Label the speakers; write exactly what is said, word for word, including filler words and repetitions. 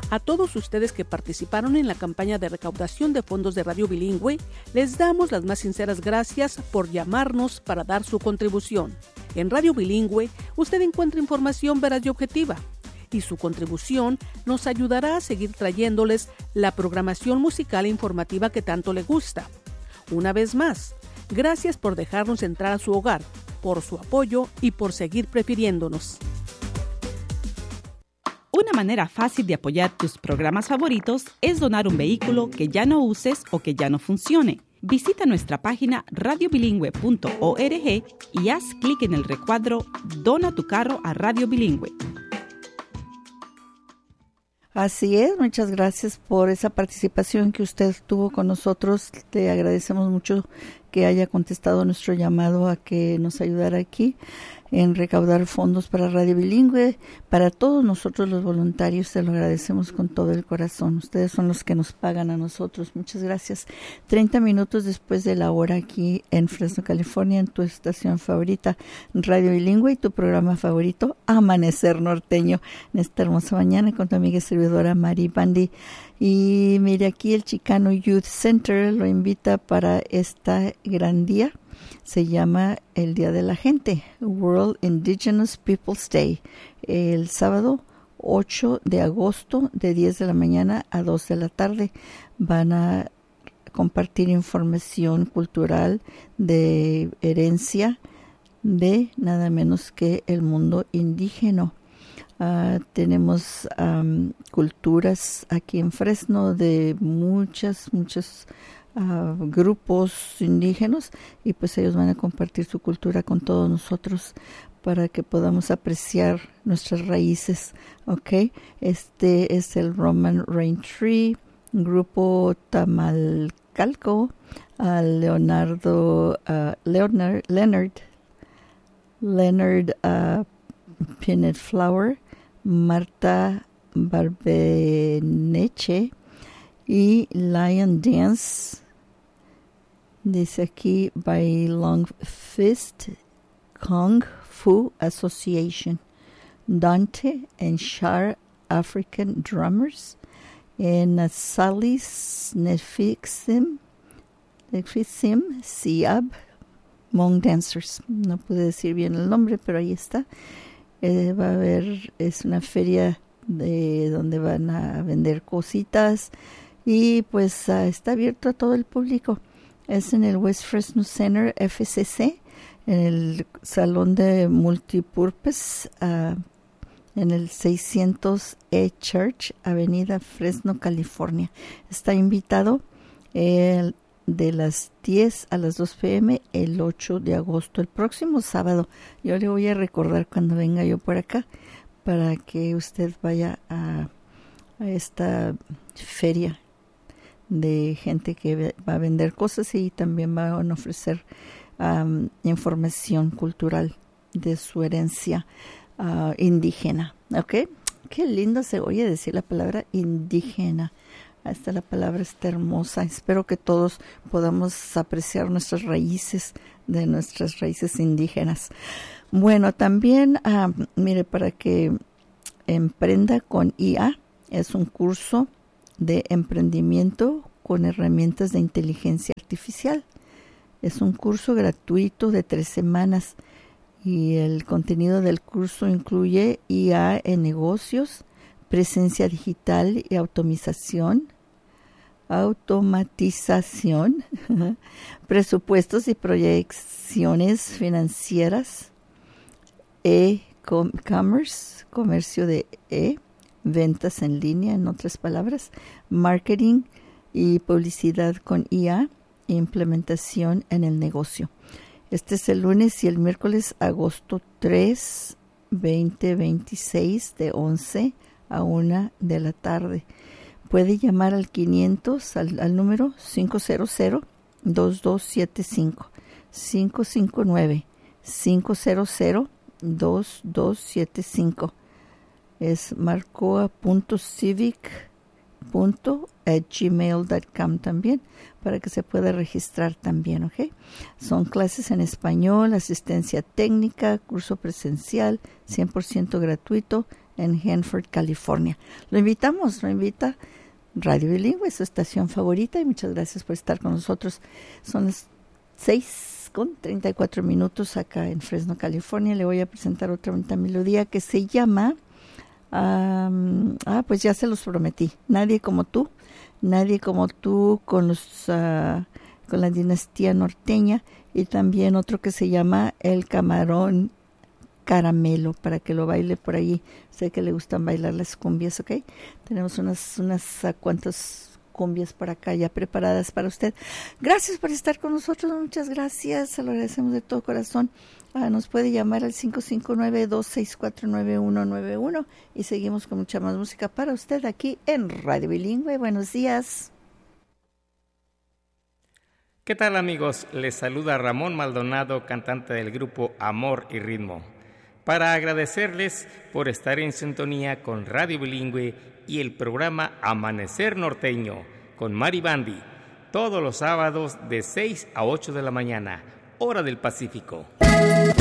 Speaker 1: A todos ustedes que participaron en la campaña de recaudación de fondos de Radio Bilingüe, les damos las más sinceras gracias por llamarnos para dar su contribución. En Radio Bilingüe, usted encuentra información veraz y objetiva, y su contribución nos ayudará a seguir trayéndoles la programación musical e informativa que tanto le gusta. Una vez más, gracias por dejarnos entrar a su hogar, por su apoyo y por seguir prefiriéndonos.
Speaker 2: Una manera fácil de apoyar tus programas favoritos es donar un vehículo que ya no uses o que ya no funcione. Visita nuestra página radio bilingüe punto org y haz clic en el recuadro Dona tu carro a Radio Bilingüe.
Speaker 3: Así es, muchas gracias por esa participación que usted tuvo con nosotros. Te agradecemos mucho que haya contestado nuestro llamado a que nos ayudara aquí en recaudar fondos para Radio Bilingüe. Para todos nosotros los voluntarios, te lo agradecemos con todo el corazón. Ustedes son los que nos pagan a nosotros. Muchas gracias. treinta minutos después de la hora aquí en Fresno, California, en tu estación favorita, Radio Bilingüe, y tu programa favorito, Amanecer Norteño, en esta hermosa mañana con tu amiga y servidora Mari Bandy. Y mire, aquí el Chicano Youth Center lo invita para esta gran día. Se llama el Día de la Gente, World Indigenous Peoples Day, el sábado ocho de agosto de diez de la mañana a dos de la tarde. Van a compartir información cultural de herencia de nada menos que el mundo indígena. Uh, tenemos um, culturas aquí en Fresno de muchas, muchas Uh, grupos indígenas, y pues ellos van a compartir su cultura con todos nosotros para que podamos apreciar nuestras raíces. Ok, este es el Roman Rain Tree, grupo Tamalcalco, uh, Leonardo uh, Leonard Leonard Leonard uh, Pinnet Flower, Marta Barbeneche y Lion Dance, dice aquí, by Long Fist Kung Fu Association, Dante and Shar African Drummers, and Salis Nefixim, Nefixim Siab Hmong Dancers. No pude decir bien el nombre, pero ahí está. Eh, va a haber, es una feria de donde van a vender cositas, y pues uh, está abierto a todo el público. Es en el West Fresno Center F C C, en el Salón de Multipurpose, uh, en el seiscientos E Church, Avenida Fresno, California. Está invitado el, de las diez a las dos p m el ocho de agosto, el próximo sábado. Yo le voy a recordar cuando venga yo por acá para que usted vaya a, a esta feria de gente que va a vender cosas, y también van a ofrecer um, información cultural de su herencia uh, indígena. ¿Ok? Qué lindo se oye decir la palabra indígena. Esta la palabra está hermosa. Espero que todos podamos apreciar nuestras raíces, de nuestras raíces indígenas. Bueno, también, uh, mire, para que emprenda con I A, es un curso de emprendimiento con herramientas de inteligencia artificial. Es un curso gratuito de tres semanas, y el contenido del curso incluye I A en negocios, presencia digital y automatización, automatización, presupuestos y proyecciones financieras, e-commerce, comercio de e, ventas en línea, en otras palabras, marketing y publicidad con I A, e implementación en el negocio. Este es el lunes y el miércoles, agosto tres, veinte veintiséis, de once a una de la tarde. Puede llamar al quinientos, al, al número cinco cero cero, dos dos siete cinco, cinco cinco nueve, cinco cero cero, dos dos siete cinco. Es marcoa punto civic punto gmail punto com también, para que se pueda registrar también, ¿ok? Son clases en español, asistencia técnica, curso presencial, cien por ciento gratuito, en Hanford, California. Lo invitamos, lo invita Radio Bilingüe, su estación favorita, y muchas gracias por estar con nosotros. Son las seis con treinta y cuatro minutos acá en Fresno, California. Le voy a presentar otra bonita melodía que se llama, um, ah, pues ya se los prometí, Nadie como tú, Nadie como tú, con los uh, con la dinastía norteña, y también otro que se llama El Camarón Caramelo, para que lo baile por ahí. Sé que le gustan bailar las cumbias, ¿ok? Tenemos unas, unas uh, cuantas cumbias por acá ya preparadas para usted. Gracias por estar con nosotros, muchas gracias, se lo agradecemos de todo corazón. Uh, nos puede llamar al cinco cinco nueve, dos seis cuatro, nueve uno nueve uno y seguimos con mucha más música para usted aquí en Radio Bilingüe. Buenos días.
Speaker 4: ¿Qué tal, amigos? Les saluda Ramón Maldonado, cantante del grupo Amor y Ritmo, para agradecerles por estar en sintonía con Radio Bilingüe y el programa Amanecer Norteño con Mari Bandi, todos los sábados de seis a ocho de la mañana, hora del Pacífico.